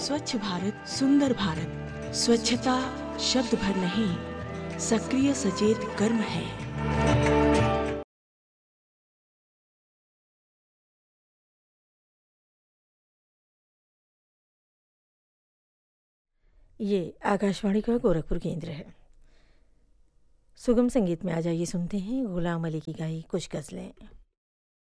स्वच्छ भारत सुंदर भारत। स्वच्छता शब्द भर नहीं, सक्रिय सचेत कर्म है। ये आकाशवाणी का गोरखपुर केंद्र है। सुगम संगीत में आ जाइए, सुनते हैं गुलाम अली की गाई कुछ गज़लें।